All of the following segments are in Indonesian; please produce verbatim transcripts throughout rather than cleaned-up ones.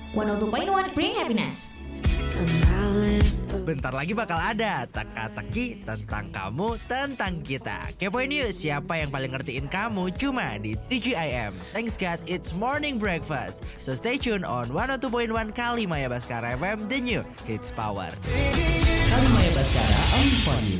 seratus dua koma satu Bring Happiness. Bentar lagi bakal ada teka-teki tentang kamu, tentang kita. Kepoin yuk siapa yang paling ngertiin kamu cuma di T G I M. Thanks God, it's morning breakfast. So stay tuned on seratus dua koma satu Kalimaya Baskara F M, the new hits power. Kalimaya Baskara, only for you.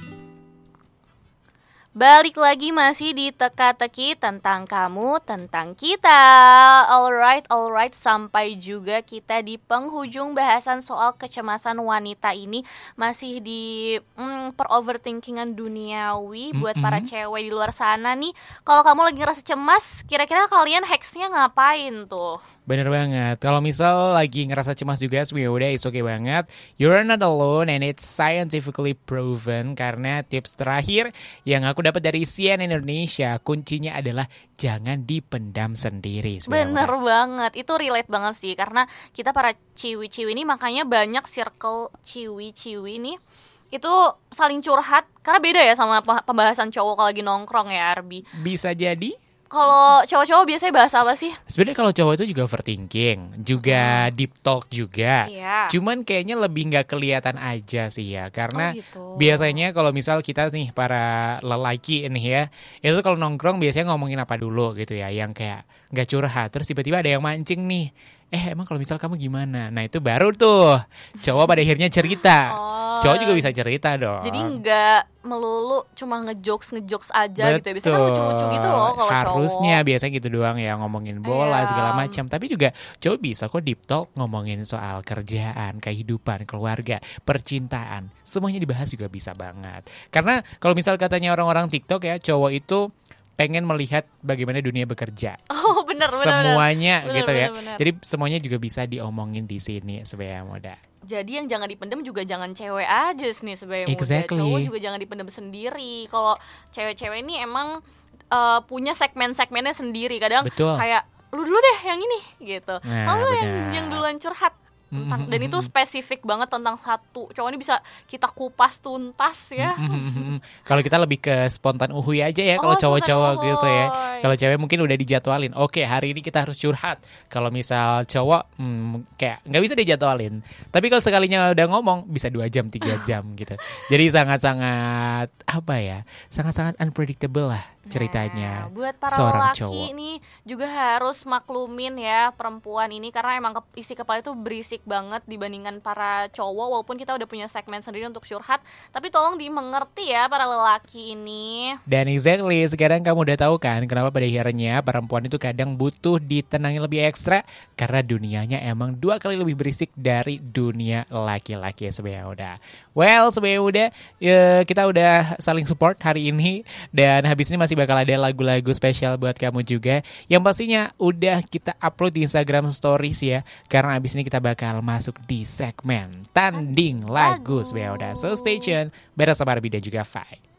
Balik lagi masih di teka-teki tentang kamu, tentang kita. Alright, alright, sampai juga kita di penghujung bahasan soal kecemasan wanita ini. Masih di mm, per-overthinkingan duniawi buat mm-hmm. para cewek di luar sana nih. Kalau kamu lagi ngerasa cemas, kira-kira kalian hacksnya ngapain tuh? Bener banget, kalau misal lagi ngerasa cemas juga sebenarnya udah it's okay banget. You're not alone and it's scientifically proven. Karena tips terakhir yang aku dapat dari C N N Indonesia, kuncinya adalah jangan dipendam sendiri. Bener udah. banget, itu relate banget sih. Karena kita para ciwi-ciwi ini makanya banyak circle ciwi-ciwi nih itu saling curhat. Karena beda ya sama pembahasan cowok kalau lagi nongkrong ya Arbi. Bisa jadi. Kalau cowok-cowok biasanya bahas apa sih? Sebenarnya kalau cowok itu juga overthinking, juga hmm. deep talk juga. Iya. Cuman kayaknya lebih nggak kelihatan aja sih ya, karena oh gitu. biasanya kalau misal kita nih para lelaki ini ya, itu kalau nongkrong biasanya ngomongin apa dulu gitu ya, yang kayak nggak curhat, terus tiba-tiba ada yang mancing nih. Eh emang kalau misal kamu gimana? Nah itu baru tuh cowok pada akhirnya cerita. Oh, cowok juga bisa cerita dong. Jadi nggak melulu cuma ngejokes ngejokes aja. Betul. Gitu ya. Biasanya kan lucu-lucu gitu loh kalau cowok. Harusnya biasanya gitu doang ya, ngomongin bola yeah. segala macam. Tapi juga cowok bisa kok deep talk ngomongin soal kerjaan, kehidupan, keluarga, percintaan. Semuanya dibahas juga bisa banget. Karena kalau misal katanya orang-orang TikTok ya, cowok itu pengen melihat bagaimana dunia bekerja. Oh benar benar. Semuanya bener, gitu bener, ya. Bener. Jadi semuanya juga bisa diomongin di sini sebenarnya muda. Jadi yang jangan dipendam juga jangan cewek aja nih sebenarnya exactly. muda. Cowok juga jangan dipendam sendiri. Kalau cewek-cewek ini emang uh, punya segmen-segmennya sendiri. Kadang Betul. kayak lu dulu deh yang ini gitu. Nah, Kalau yang yang duluan curhat. Tentang, dan itu spesifik banget tentang satu cowok ini bisa kita kupas tuntas ya. Kalau kita lebih ke spontan uhuy aja ya kalau oh, cowok-cowok gitu ya. Kalau cewek mungkin udah dijadwalin. Oke hari ini kita harus curhat. Kalau misal cowok hmm, kayak nggak bisa dijadwalin. Tapi kalau sekalinya udah ngomong bisa dua jam tiga jam gitu. Jadi sangat-sangat apa ya? Sangat-sangat unpredictable lah ceritanya. Nah, buat para seorang lelaki cowok ini juga harus maklumin ya perempuan ini karena emang ke- isi kepala itu berisik banget dibandingkan para cowok. Walaupun kita udah punya segmen sendiri untuk curhat, tapi tolong dimengerti ya para lelaki ini. Dan exactly sekarang kamu udah tahu kan kenapa pada akhirnya perempuan itu kadang butuh ditenangi lebih ekstra karena dunianya emang dua kali lebih berisik dari dunia laki-laki sebenarnya udah. Well sebenarnya udah ya, kita udah saling support hari ini dan habis ini masih bakal ada lagu-lagu spesial buat kamu juga yang pastinya udah kita upload di Instagram Stories ya, karena abis ini kita bakal masuk di segmen tanding lagu sebenarnya udah. So stay tune bersama Arbi dan juga Fai.